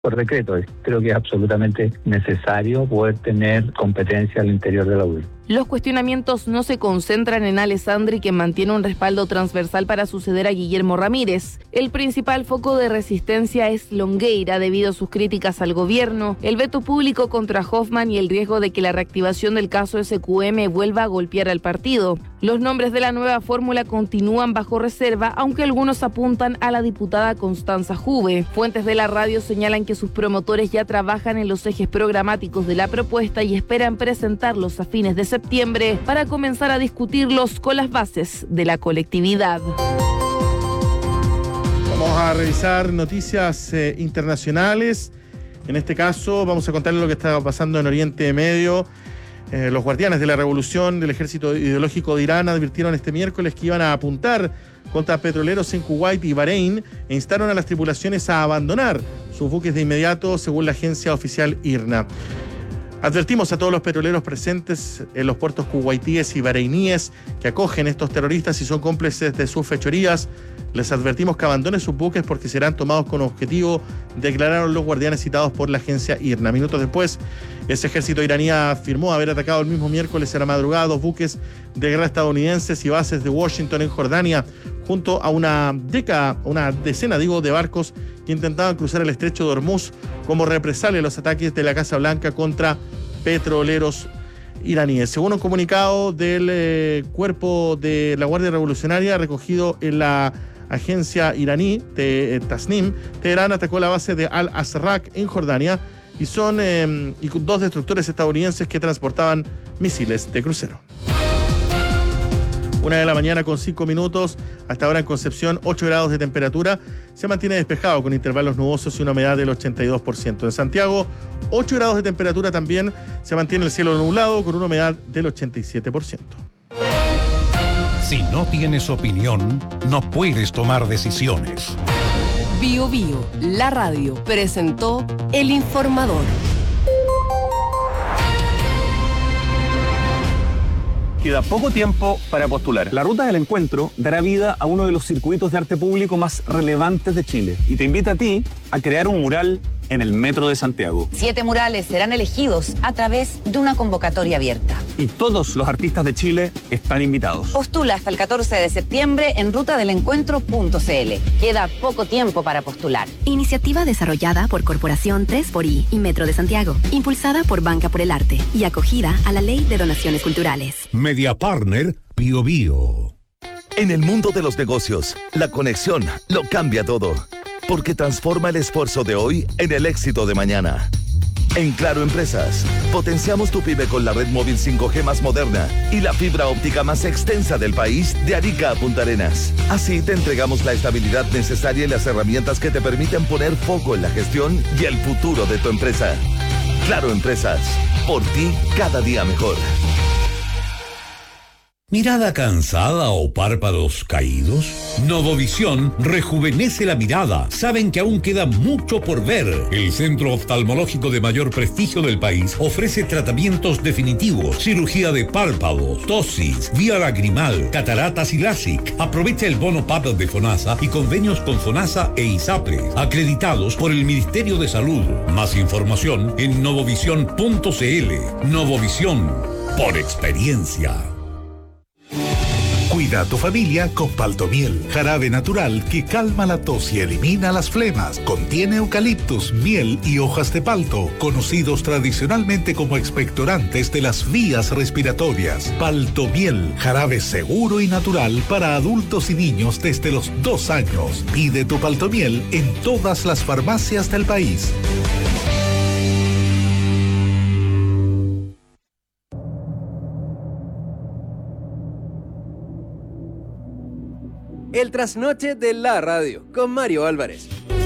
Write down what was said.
por decreto. Creo que es absolutamente necesario poder tener competencia al interior de la UDI. Los cuestionamientos no se concentran en Alessandri, quien mantiene un respaldo transversal para suceder a Guillermo Ramírez. El principal foco de resistencia es Longueira, debido a sus críticas al gobierno, el veto público contra Hoffman y el riesgo de que la reactivación del caso SQM vuelva a golpear al partido. Los nombres de la nueva fórmula continúan bajo reserva, aunque algunos apuntan a la diputada Constanza Juve. Fuentes de la radio señalan que sus promotores ya trabajan en los ejes programáticos de la propuesta y esperan presentarlos a fines de septiembre para comenzar a discutirlos con las bases de la colectividad. Vamos a revisar noticias internacionales. En este caso vamos a contarles lo que está pasando en Oriente Medio. Los guardianes de la revolución del ejército ideológico de Irán advirtieron este miércoles que iban a apuntar contra petroleros en Kuwait y Bahrein e instaron a las tripulaciones a abandonar sus buques de inmediato, según la agencia oficial IRNA. Advertimos a todos los petroleros presentes en los puertos kuwaitíes y bahreiníes que acogen estos terroristas y son cómplices de sus fechorías. Les advertimos que abandonen sus buques porque serán tomados con objetivo, declararon los guardianes citados por la agencia IRNA. Minutos después, ese ejército iraní afirmó haber atacado el mismo miércoles a la madrugada 2 buques de guerra estadounidenses y bases de Washington en Jordania, junto a una decena de barcos que intentaban cruzar el estrecho de Hormuz como represalia a los ataques de la Casa Blanca contra petroleros iraníes. Según un comunicado del cuerpo de la Guardia Revolucionaria recogido en la agencia iraní Tasnim, Teherán atacó la base de Al-Azraq en Jordania y son 2 destructores estadounidenses que transportaban misiles de crucero. 1:00 con 5 minutos. Hasta ahora en Concepción, 8 grados de temperatura. Se mantiene despejado con intervalos nubosos y una humedad del 82%. En Santiago, 8 grados de temperatura también. Se mantiene el cielo nublado con una humedad del 87%. Si no tienes opinión, no puedes tomar decisiones. Bio Bio, la radio, presentó El Informador. Queda poco tiempo para postular. La Ruta del Encuentro dará vida a uno de los circuitos de arte público más relevantes de Chile y te invita a ti a crear un mural en el Metro de Santiago. 7 murales serán elegidos a través de una convocatoria abierta. Y todos los artistas de Chile están invitados. Postula hasta el 14 de septiembre en rutadelencuentro.cl. Queda poco tiempo para postular. Iniciativa desarrollada por Corporación 3xI y Metro de Santiago, impulsada por Banca por el Arte y acogida a la Ley de Donaciones Culturales. Media Partner Bio Bio. En el mundo de los negocios, la conexión lo cambia todo, porque transforma el esfuerzo de hoy en el éxito de mañana. En Claro Empresas, potenciamos tu pyme con la red móvil 5G más moderna y la fibra óptica más extensa del país, de Arica a Punta Arenas. Así te entregamos la estabilidad necesaria y las herramientas que te permiten poner foco en la gestión y el futuro de tu empresa. Claro Empresas, por ti cada día mejor. ¿Mirada cansada o párpados caídos? Novovisión rejuvenece la mirada. Saben que aún queda mucho por ver. El centro oftalmológico de mayor prestigio del país ofrece tratamientos definitivos, cirugía de párpados, tosis, vía lagrimal, cataratas y LASIK. Aprovecha el bono PAP de FONASA y convenios con FONASA e ISAPRE, acreditados por el Ministerio de Salud. Más información en novovision.cl. Novovisión, por experiencia. Cuida a tu familia con Paltomiel, jarabe natural que calma la tos y elimina las flemas. Contiene eucaliptus, miel y hojas de palto, conocidos tradicionalmente como expectorantes de las vías respiratorias. Paltomiel, jarabe seguro y natural para adultos y niños desde los 2 años. Pide tu Paltomiel en todas las farmacias del país. El trasnoche de la radio, con Mario Álvarez.